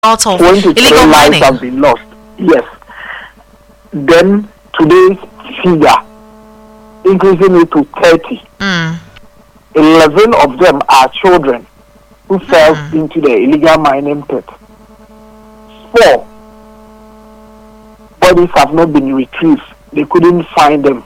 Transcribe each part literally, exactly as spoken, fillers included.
result of twenty-three illegal lives mining. have been lost. Yes. Then today's figure, increasing it to thirty. Mm. eleven of them are children who fell Mm. into the illegal mining pit. Four bodies have not been retrieved. They couldn't find them.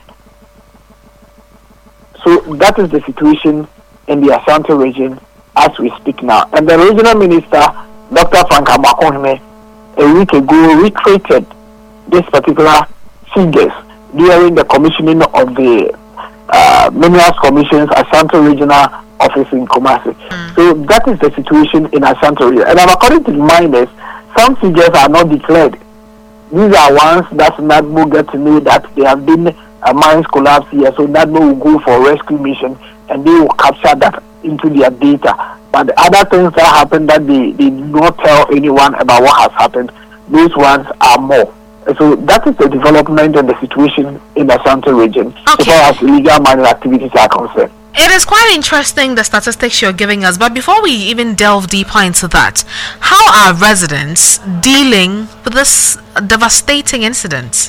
So that is the situation in the Ashanti region as we speak now. And the regional minister, Doctor Frank Amakohene, a week ago reiterated this particular figures during the commissioning of the uh, Minerals Commission's Ashanti Regional Office in Kumasi. Mm. So that is the situation in Ashanti region. And according to the miners, some figures are not declared. These are ones that NADMO get to know that there have been a mines collapse here, so NADMO will go for rescue mission and they will capture that into their data. But the other things that happen that they, they do not tell anyone about what has happened, those ones are more. So that is the development and the situation in the Ashanti region, Okay. as far as illegal mining activities are concerned. It is quite interesting, the statistics you're giving us, but before we even delve deeper into that, how are residents dealing with this devastating incident?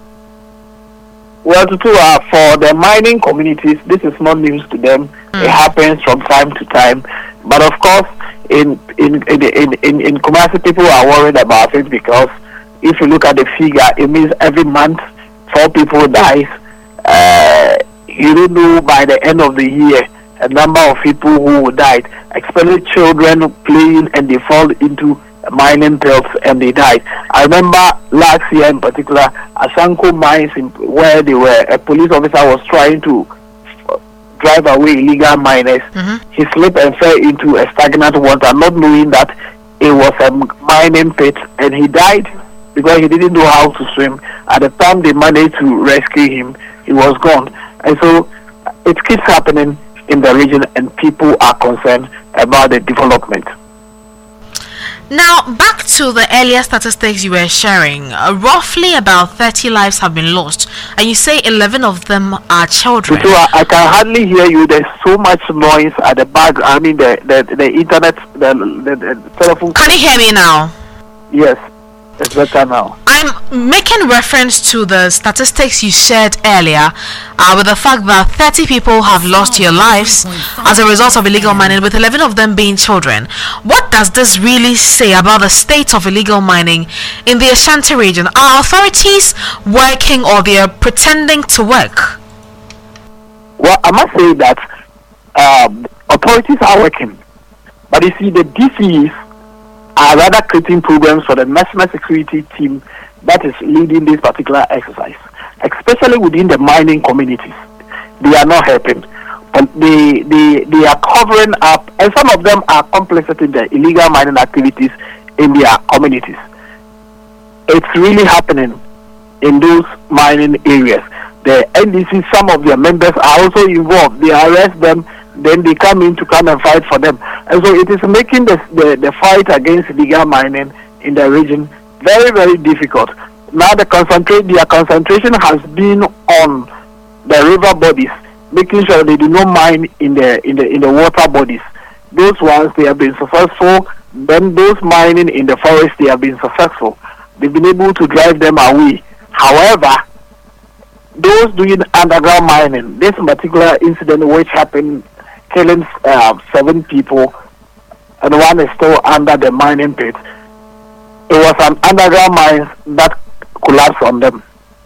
Well, to uh, for the mining communities, this is not news to them. Mm. It happens from time to time. But of course, in in in in, in, in Kumasi, people are worried about it because if you look at the figure, it means every month four people dies. Uh, you don't know by the end of the year a number of people who died, especially children playing and they fall into mining belts and they died. I remember last year in particular, Asanko mines in, where they were a police officer was trying to drive away illegal miners. Mm-hmm. He slipped and fell into a stagnant water, not knowing that it was a mining pit, and he died because he didn't know how to swim. At the time they managed to rescue him, he was gone. And so it keeps happening in the region, and people are concerned about the development. Now, back to the earlier statistics you were sharing, uh, roughly about thirty lives have been lost, and you say eleven of them are children. So I, I can hardly hear you. There's so much noise at the back. I mean, the the, the internet, the, the, the telephone. Can you hear me now? Yes, it's better now. I'm making reference to the statistics you shared earlier uh, with the fact that thirty people have lost their lives as a result of illegal mining, with eleven of them being children. What does this really say about the state of illegal mining in the Ashanti region? Are authorities working, or they are pretending to work? Well, I must say that um, authorities are working, but you see, the D Cs are rather creating programs for the national security team that is leading this particular exercise, especially within the mining communities. They are not helping, but they they they are covering up, and some of them are complicit the illegal mining activities in their communities. It's really happening in those mining areas. The N D C, some of their members are also involved. They arrest them, then they come in to come and fight for them. And so it is making the, the, the fight against illegal mining in the region very, very difficult. Now the concentrate, their concentration has been on the river bodies, making sure they do not mine in the in the in the water bodies. Those ones, they have been successful. Then those mining in the forest, they have been successful. They've been able to drive them away. However, those doing underground mining, this particular incident which happened, killing uh, seven people, and one is still under the mining pit. It was an underground mine that collapsed on them.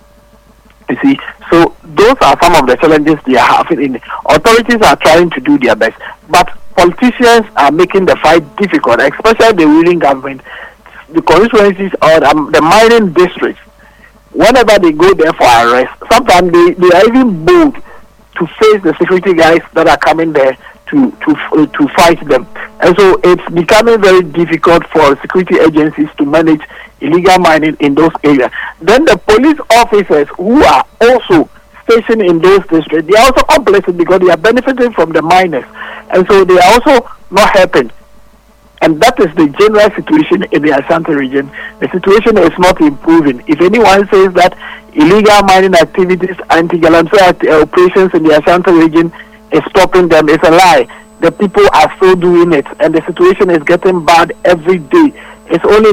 You see, so those are some of the challenges they are having. In authorities are trying to do their best, but politicians are making the fight difficult, especially the ruling government, the constituencies or um, the mining districts. Whenever they go there for arrest, sometimes they, they are even bold to face the security guys that are coming there to to uh, to fight them. And so it's becoming very difficult for security agencies to manage illegal mining in those areas. Then the police officers who are also stationed in those districts, they are also complicit because they are benefiting from the miners. And so they are also not helping. And that is the general situation in the Ashanti region. The situation is not improving. If anyone says that illegal mining activities, anti-galamsey operations in the Ashanti region is stopping them, it's a lie. The people are still doing it, and the situation is getting bad every day. it's only